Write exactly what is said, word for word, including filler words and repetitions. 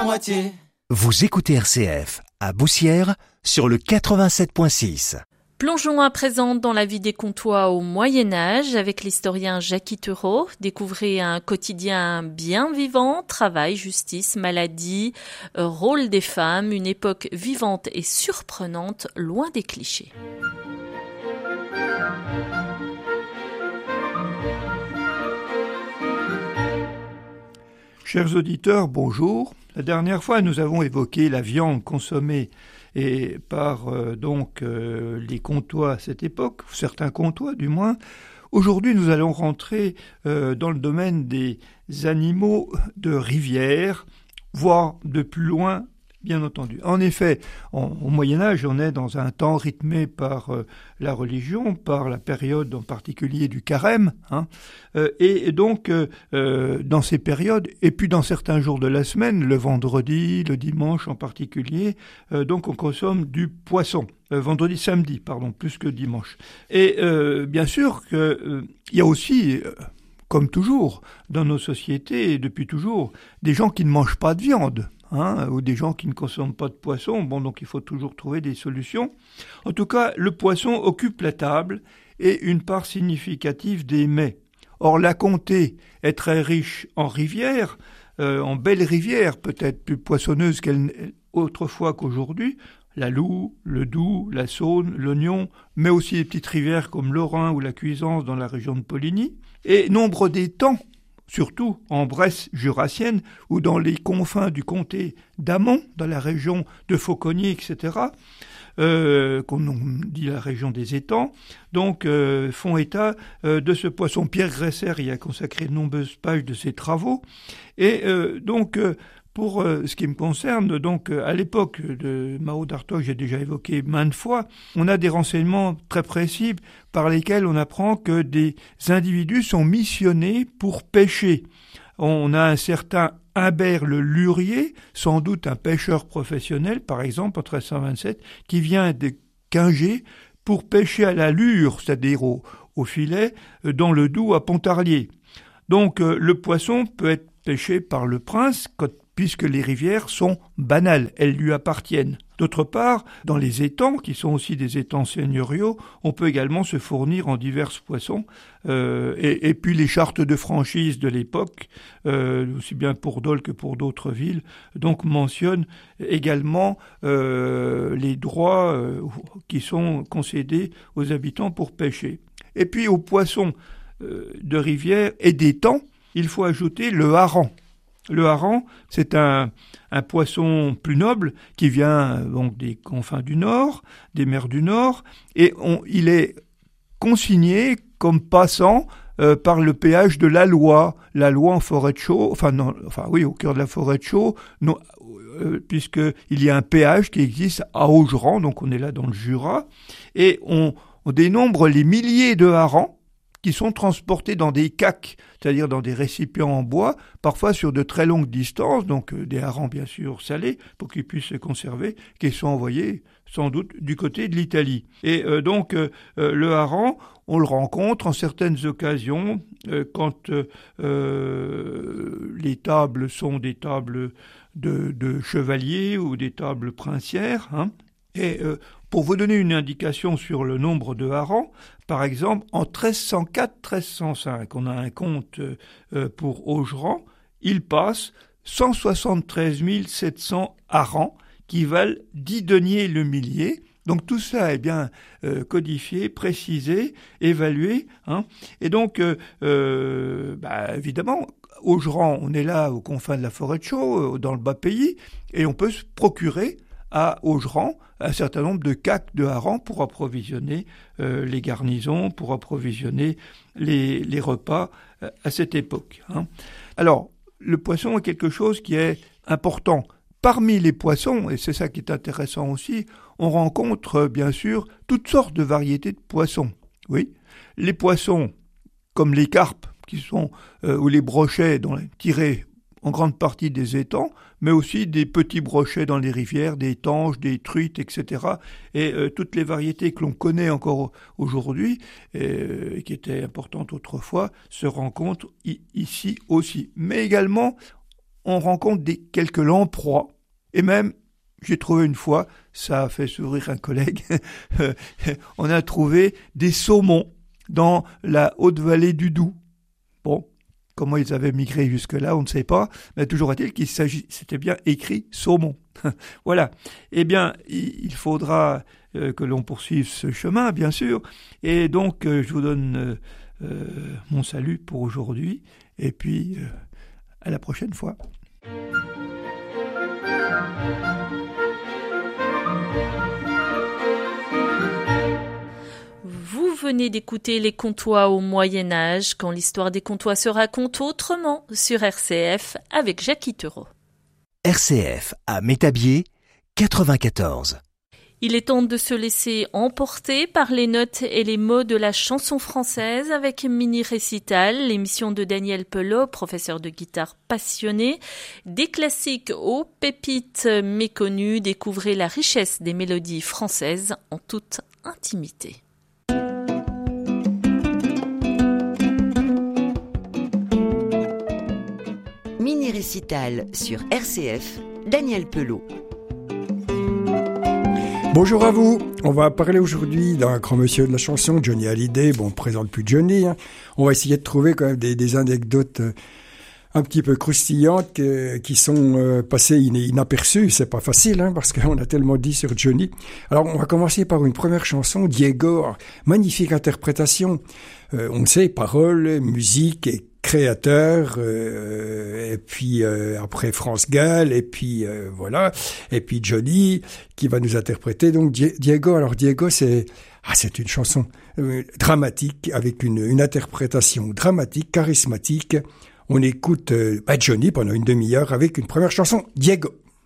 moitié. Vous écoutez R C F à Boussières sur le quatre-vingt-sept virgule six. Plongeons à présent dans la vie des Comtois au Moyen-Âge avec l'historien Jacky Thureau. Découvrez un quotidien bien vivant, travail, justice, maladie, rôle des femmes, une époque vivante et surprenante, loin des clichés. Chers auditeurs, bonjour. La dernière fois, nous avons évoqué la viande consommée et par euh, donc euh, les Comtois à cette époque, certains Comtois du moins. Aujourd'hui, nous allons rentrer euh, dans le domaine des animaux de rivière, voire de plus loin, bien entendu. En effet, en, au Moyen-Âge, on est dans un temps rythmé par euh, la religion, par la période en particulier du carême, hein, euh, et, et donc euh, euh, dans ces périodes, et puis dans certains jours de la semaine, le vendredi, le dimanche en particulier, euh, donc on consomme du poisson. Euh, vendredi, samedi, pardon, plus que dimanche. Et euh, bien sûr qu'il euh, y a aussi... Euh, comme toujours, dans nos sociétés, et depuis toujours, des gens qui ne mangent pas de viande, hein, ou des gens qui ne consomment pas de poisson. Bon, donc il faut toujours trouver des solutions. En tout cas, le poisson occupe la table et une part significative des mets. Or, la Comté est très riche en rivières, euh, en belles rivières, peut-être plus poissonneuses qu'elle autrefois qu'aujourd'hui. La Loue, le Doubs, la Saône, l'Ognon, mais aussi des petites rivières comme l'Orrain ou la Cuisance dans la région de Poligny. Et nombre d'étangs, surtout en Bresse jurassienne ou dans les confins du comté d'Amont, dans la région de Fauconnier, et cetera, euh, qu'on dit la région des étangs, donc euh, font état euh, de ce poisson. Pierre Gresser y a consacré de nombreuses pages de ses travaux. Et euh, donc... Euh, Pour euh, ce qui me concerne, donc euh, à l'époque de Mao d'Artois, j'ai déjà évoqué maintes fois, on a des renseignements très précis par lesquels on apprend que des individus sont missionnés pour pêcher. On a un certain Humbert le Lurier, sans doute un pêcheur professionnel, par exemple en treize cent vingt-sept, qui vient de Quingé pour pêcher à la lure, c'est-à-dire au, au filet, dans le Doubs à Pontarlier. Donc euh, le poisson peut être pêché par le prince, puisque les rivières sont banales, elles lui appartiennent. D'autre part, dans les étangs, qui sont aussi des étangs seigneuriaux, on peut également se fournir en divers poissons. Euh, et, et puis les chartes de franchise de l'époque, euh, aussi bien pour Dole que pour d'autres villes, donc mentionnent également euh, les droits euh, qui sont concédés aux habitants pour pêcher. Et puis aux poissons euh, de rivière et d'étangs, il faut ajouter le hareng. Le hareng, c'est un, un poisson plus noble qui vient donc des confins du Nord, des mers du Nord, et on, il est consigné comme passant euh, par le péage de la Loi, la Loi en forêt de Chaux, enfin non, enfin oui, au cœur de la forêt de Chaux, non, euh, puisqu'il y a un péage qui existe à Augerand, donc on est là dans le Jura, et on, on dénombre les milliers de harengs qui sont transportés dans des caques, c'est-à-dire dans des récipients en bois, parfois sur de très longues distances, donc euh, des harengs bien sûr salés, pour qu'ils puissent se conserver, qui sont envoyés sans doute du côté de l'Italie. Et euh, donc euh, euh, le hareng, on le rencontre en certaines occasions, euh, quand euh, euh, les tables sont des tables de, de chevaliers ou des tables princières, hein. Et euh, pour vous donner une indication sur le nombre de harengs, par exemple, en treize cent quatre treize cent cinq, on a un compte euh, pour Augerand, il passe cent soixante-treize mille sept cents harengs qui valent dix deniers le millier. Donc tout ça est bien euh, codifié, précisé, évalué, hein. Et donc, euh, euh, bah, évidemment, Augerand, on est là aux confins de la forêt de Chaux, dans le bas pays, et on peut se procurer à Augerand un certain nombre de caques de harengs pour approvisionner euh, les garnisons, pour approvisionner les, les repas euh, à cette époque, hein. Alors, le poisson est quelque chose qui est important. Parmi les poissons, et c'est ça qui est intéressant aussi, on rencontre bien sûr toutes sortes de variétés de poissons. Oui, les poissons comme les carpes, qui sont euh, ou les brochets dont tirés en grande partie des étangs, mais aussi des petits brochets dans les rivières, des tanges, des truites, et cetera. Et euh, toutes les variétés que l'on connaît encore aujourd'hui, et qui étaient importantes autrefois, se rencontrent i- ici aussi. Mais également, on rencontre des, quelques lamproies. Et même, j'ai trouvé une fois, ça a fait sourire un collègue, on a trouvé des saumons dans la haute vallée du Doubs. Bon, comment ils avaient migré jusque-là, on ne sait pas, mais toujours est-il qu'il s'agit, c'était bien écrit saumon. Voilà. Eh bien, il faudra euh, que l'on poursuive ce chemin, bien sûr. Et donc, euh, je vous donne euh, euh, mon salut pour aujourd'hui. Et puis, euh, à la prochaine fois. Vous venez d'écouter Les Comtois au Moyen-Âge, quand l'histoire des Comtois se raconte autrement sur R C F avec Jackie Thureau. R C F à Métabier, quatre-vingt-quatorze. Il est temps de se laisser emporter par les notes et les mots de la chanson française avec Mini Récital, l'émission de Daniel Pelot, professeur de guitare passionné. Des classiques aux pépites méconnues, découvrez la richesse des mélodies françaises en toute intimité. Mini Récital sur R C F, Daniel Pelot. Bonjour à vous, on va parler aujourd'hui d'un grand monsieur de la chanson, Johnny Hallyday. Bon, on ne présente plus Johnny, hein. On va essayer de trouver quand même des, des anecdotes euh, un petit peu croustillantes que, qui sont euh, passées in, inaperçues. C'est pas facile, hein, parce qu'on a tellement dit sur Johnny. Alors, on va commencer par une première chanson, Diego. Magnifique interprétation. Euh, on le sait, paroles, musique et créateur, euh, et puis euh, après France Gall, et puis euh, voilà, et puis Johnny qui va nous interpréter donc Diego. Alors Diego, c'est ah c'est une chanson euh, dramatique avec une, une interprétation dramatique, charismatique. On écoute euh, bah, Johnny pendant une demi-heure avec une première chanson, Diego.